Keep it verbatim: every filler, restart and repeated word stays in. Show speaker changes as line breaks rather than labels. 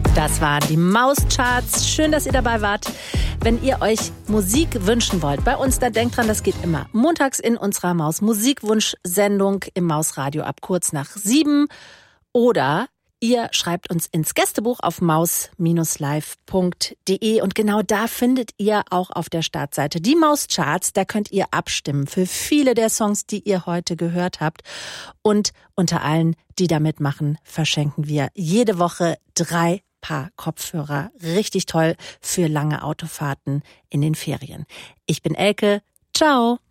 Das waren die Mauscharts. Schön, dass ihr dabei wart. Wenn ihr euch Musik wünschen wollt bei uns, dann denkt dran, das geht immer montags in unserer Maus-Musikwunsch-Sendung im Mausradio ab kurz nach sieben. Oder ihr schreibt uns ins Gästebuch auf maus live punkt de und genau da findet ihr auch auf der Startseite die Mauscharts. Da könnt ihr abstimmen für viele der Songs, die ihr heute gehört habt. Und unter allen, die da mitmachen, verschenken wir jede Woche drei Paar Kopfhörer. Richtig toll für lange Autofahrten in den Ferien. Ich bin Elke. Ciao.